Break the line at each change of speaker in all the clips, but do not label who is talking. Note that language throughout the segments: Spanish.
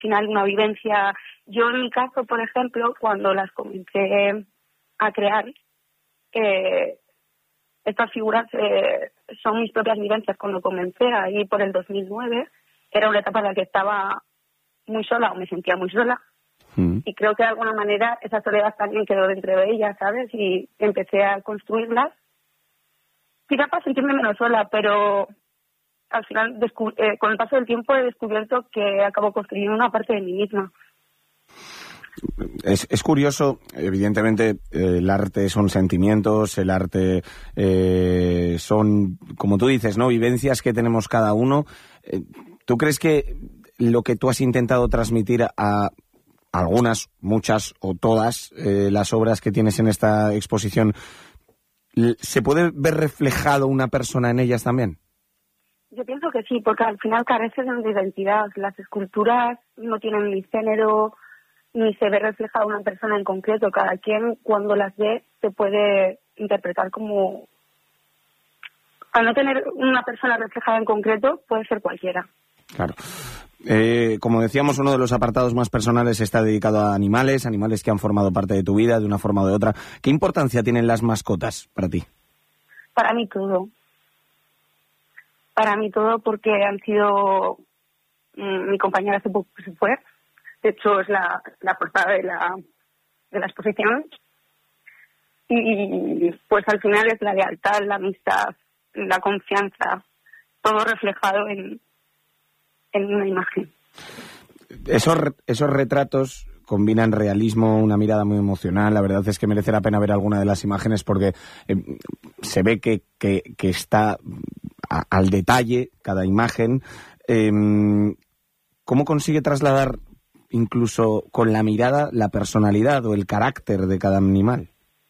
final una vivencia. Yo en mi caso, por ejemplo, cuando las comencé a crear, estas figuras son mis propias vivencias. Cuando comencé ahí por el 2009, era una etapa en la que estaba muy sola o me sentía muy sola. Y creo que de alguna manera esa soledad también quedó dentro de ella, ¿sabes? Y empecé a construirlas. Quizá para sentirme menos sola, pero al final, con el paso del tiempo, he descubierto que acabo construyendo una parte de mí misma.
Es curioso, evidentemente, el arte son sentimientos, el arte son, como tú dices, ¿no?, vivencias que tenemos cada uno. ¿Tú crees que lo que tú has intentado transmitir a algunas, muchas o todas las obras que tienes en esta exposición, se puede ver reflejado una persona en ellas también?
Yo pienso que sí, porque al final carecen de identidad. Las esculturas no tienen ni género, ni se ve reflejada una persona en concreto. Cada quien, cuando las ve, se puede interpretar como... Al no tener una persona reflejada en concreto, puede ser cualquiera.
Claro. Como decíamos, uno de los apartados más personales está dedicado a animales que han formado parte de tu vida de una forma o de otra. ¿Qué importancia tienen las mascotas para ti?
Para mí todo. Para mí todo, porque han sido... Mi compañera hace poco se fue. De hecho, es la portada de la exposición. Y pues al final es la lealtad, la amistad, la confianza, todo reflejado en una imagen.
Esos retratos combinan realismo, una mirada muy emocional. La verdad es que merece la pena ver alguna de las imágenes porque se ve que está al detalle cada imagen. ¿Cómo consigue trasladar incluso con la mirada la personalidad o el carácter de cada animal?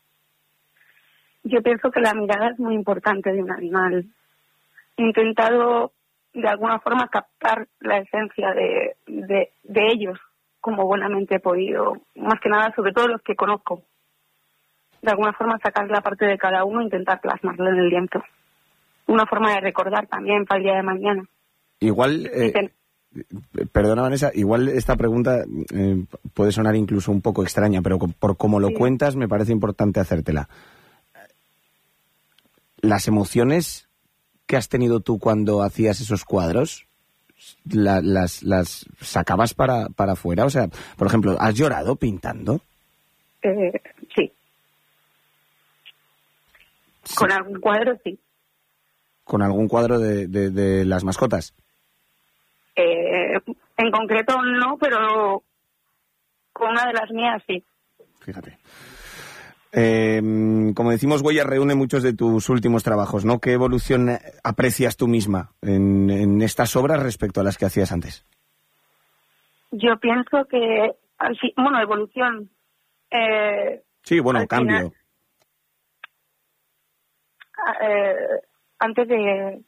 Yo pienso que la mirada es muy importante de un animal. He intentado de alguna forma captar la esencia de ellos como buenamente he podido, más que nada sobre todo los que conozco. De alguna forma sacar la parte de cada uno e intentar plasmarlo en el lienzo. Una forma de recordar también para el día de mañana.
Igual, perdona Vanessa, igual esta pregunta puede sonar incluso un poco extraña, pero por cómo lo cuentas me parece importante hacértela. Las emociones que has tenido tú cuando hacías esos cuadros, las sacabas para afuera? O sea, por ejemplo, ¿has llorado pintando?
Sí. Con algún cuadro, sí.
¿Con algún cuadro de las mascotas?
En concreto no, pero con una de las mías sí.
Fíjate. Como decimos, Huellas reúne muchos de tus últimos trabajos, ¿no? ¿Qué evolución aprecias tú misma en estas obras respecto a las que hacías antes?
Yo pienso que, evolución.
Sí, bueno, cambio.
Antes de...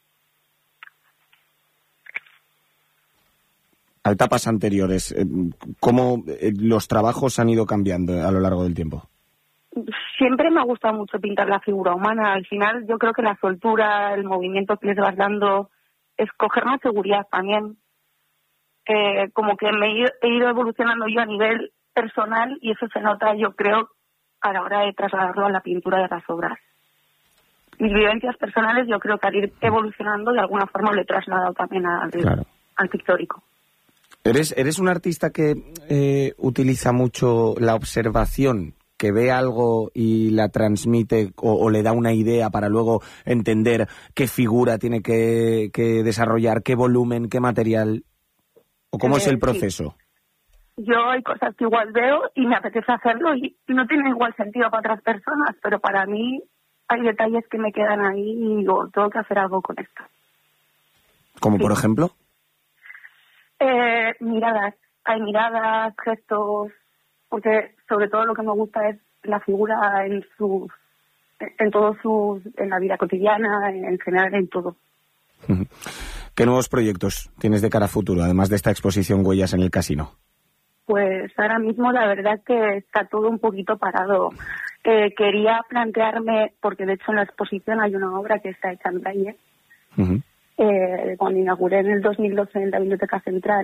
A etapas anteriores, ¿cómo los trabajos han ido cambiando a lo largo del tiempo?
Siempre me ha gustado mucho pintar la figura humana. Al final yo creo que la soltura, el movimiento que les vas dando, es coger más seguridad también. Como que he ido evolucionando yo a nivel personal y eso se nota, yo creo, a la hora de trasladarlo a la pintura de las obras. Mis vivencias personales yo creo que al ir evolucionando de alguna forma lo he trasladado también al pictórico.
¿Eres un artista que utiliza mucho la observación, que ve algo y la transmite o le da una idea para luego entender qué figura tiene que desarrollar, qué volumen, qué material? ¿O cómo es el proceso?
Sí. Yo hay cosas que igual veo y me apetece hacerlo y no tiene igual sentido para otras personas, pero para mí hay detalles que me quedan ahí y digo, tengo que hacer algo con esto.
¿Como por ejemplo?
Miradas. Hay miradas, gestos, porque sobre todo lo que me gusta es la figura en la vida cotidiana, en general, en todo.
¿Qué nuevos proyectos tienes de cara a futuro, además de esta exposición Huellas en el Casino?
Pues ahora mismo la verdad que está todo un poquito parado. Quería plantearme, porque de hecho en la exposición hay una obra que está hecha en braille, cuando inauguré en el 2012 en la Biblioteca Central,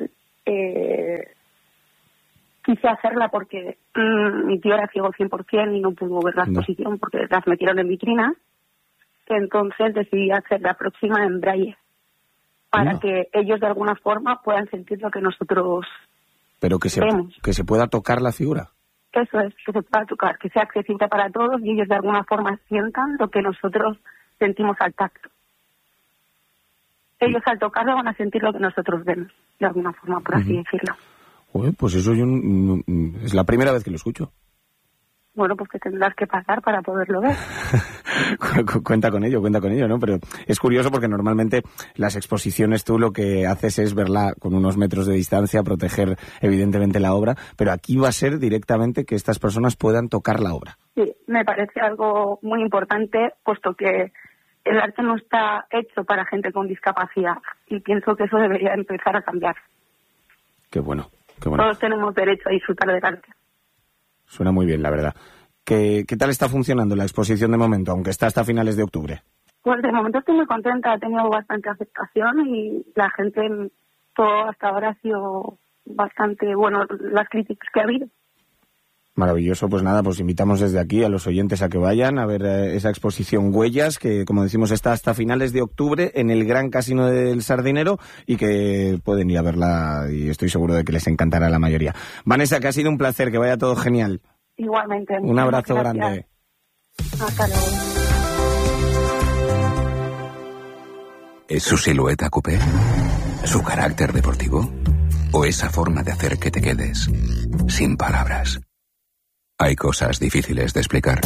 quise hacerla porque mi tío era ciego 100% y no pudo ver la exposición porque las metieron en vitrinas. Entonces decidí hacer la próxima en braille para que ellos de alguna forma puedan sentir lo que nosotros
Pero que se pueda tocar la figura.
Eso es, que se pueda tocar, que sea accesible para todos y ellos de alguna forma sientan lo que nosotros sentimos al tacto. Ellos al tocarlo van a sentir lo que nosotros vemos, de alguna forma, por así decirlo.
Uy, pues eso es la primera vez que lo escucho.
Bueno, pues que tendrás que pasar para poderlo ver.
Cuenta con ello, ¿no? Pero es curioso porque normalmente las exposiciones tú lo que haces es verla con unos metros de distancia, proteger evidentemente la obra, pero aquí va a ser directamente que estas personas puedan tocar la obra.
Sí, me parece algo muy importante, puesto que el arte no está hecho para gente con discapacidad y pienso que eso debería empezar a cambiar.
Qué bueno.
Todos tenemos derecho a disfrutar del arte.
Suena muy bien, la verdad. ¿Qué tal está funcionando la exposición de momento, aunque está hasta finales de octubre?
Pues de momento estoy muy contenta, ha tenido bastante aceptación y la gente, todo hasta ahora ha sido bastante bueno, las críticas que ha habido.
Maravilloso, pues nada, pues invitamos desde aquí a los oyentes a que vayan a ver esa exposición Huellas, que como decimos está hasta finales de octubre en el Gran Casino del Sardinero y que pueden ir a verla y estoy seguro de que les encantará a la mayoría. Vanessa, que ha sido un placer, que vaya todo genial.
Igualmente.
Un abrazo grande.
Hasta luego.
¿Es su silueta coupé? ¿Su carácter deportivo? ¿O esa forma de hacer que te quedes sin palabras? Hay cosas difíciles de explicar.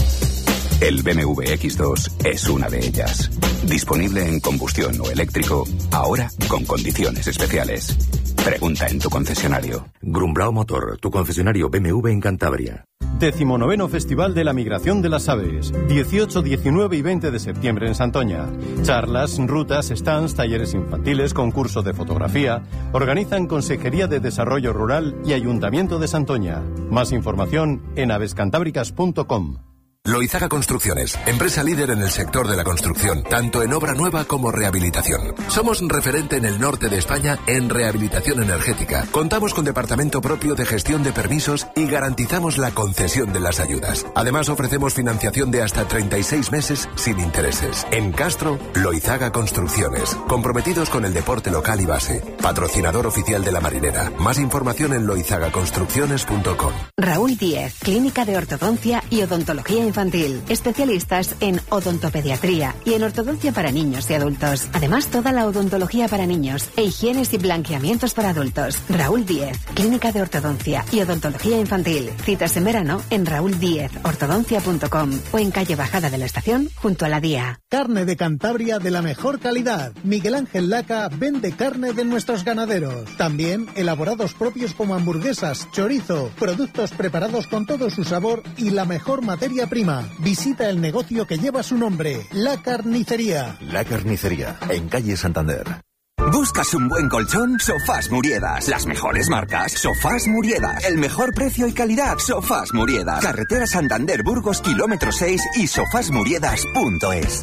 El BMW X2 es una de ellas. Disponible en combustión o eléctrico, ahora con condiciones especiales. Pregunta en tu concesionario.
Grumbrao Motor, tu concesionario BMW en Cantabria.
19º Festival de la Migración de las Aves, 18, 19 y 20 de septiembre en Santoña. Charlas, rutas, stands, talleres infantiles, concurso de fotografía. Organizan Consejería de Desarrollo Rural y Ayuntamiento de Santoña. Más información en avescantábricas.com.
Loizaga Construcciones, empresa líder en el sector de la construcción, tanto en obra nueva como rehabilitación. Somos referente en el norte de España en rehabilitación energética. Contamos con departamento propio de gestión de permisos y garantizamos la concesión de las ayudas. Además ofrecemos financiación de hasta 36 meses sin intereses. En Castro, Loizaga Construcciones, comprometidos con el deporte local y base. Patrocinador oficial de la Marinera. Más información en loizagaconstrucciones.com.
Raúl Díez, Clínica de Ortodoncia y Odontología Infantil, especialistas en odontopediatría y en ortodoncia para niños y adultos. Además, toda la odontología para niños e higienes y blanqueamientos para adultos. Raúl Díez, Clínica de Ortodoncia y Odontología Infantil. Citas en verano en rauldiezortodoncia.com o en calle Bajada de la Estación junto a la Día.
Carne de Cantabria de la mejor calidad. Miguel Ángel Laca vende carne de nuestros ganaderos. También elaborados propios como hamburguesas, chorizo, productos preparados con todo su sabor y la mejor materia prima. Visita el negocio que lleva su nombre, La Carnicería.
La Carnicería, en calle Santander.
¿Buscas un buen colchón? Sofás Muriedas. Las mejores marcas. Sofás Muriedas. El mejor precio y calidad. Sofás Muriedas. Carretera Santander Burgos, kilómetro 6 y sofasmuriedas.es.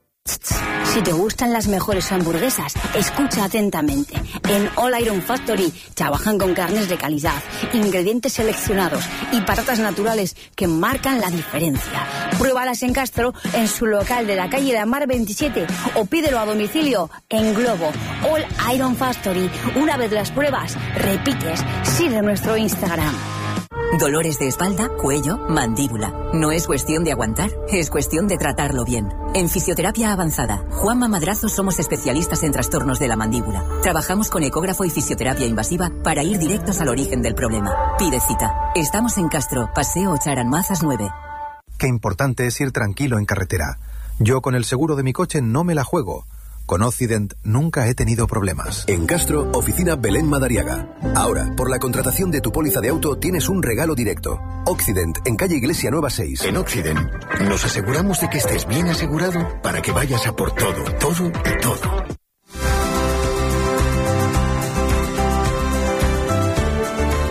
Si te gustan las mejores hamburguesas, escucha atentamente. En All Iron Factory trabajan con carnes de calidad, ingredientes seleccionados y patatas naturales que marcan la diferencia. Pruébalas en Castro, en su local de la calle de Amar 27 o pídelo a domicilio en Globo. All Iron Factory. Una vez las pruebas, repites. Sigue nuestro Instagram.
Dolores de espalda, cuello, mandíbula. No es cuestión de aguantar, es cuestión de tratarlo bien. En Fisioterapia Avanzada, Juanma Madrazo somos especialistas en trastornos de la mandíbula. Trabajamos con ecógrafo y fisioterapia invasiva para ir directos al origen del problema. Pide cita. Estamos en Castro, Paseo Charanmazas 9.
Qué importante es ir tranquilo en carretera. Yo con el seguro de mi coche no me la juego. Con Occident nunca he tenido problemas.
En Castro, oficina Belén Madariaga. Ahora, por la contratación de tu póliza de auto, tienes un regalo directo. Occident, en calle Iglesia Nueva 6.
En Occident, nos aseguramos de que estés bien asegurado para que vayas a por todo, todo y todo.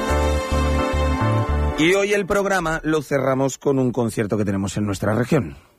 Y hoy el programa lo cerramos con un concierto que tenemos en nuestra región.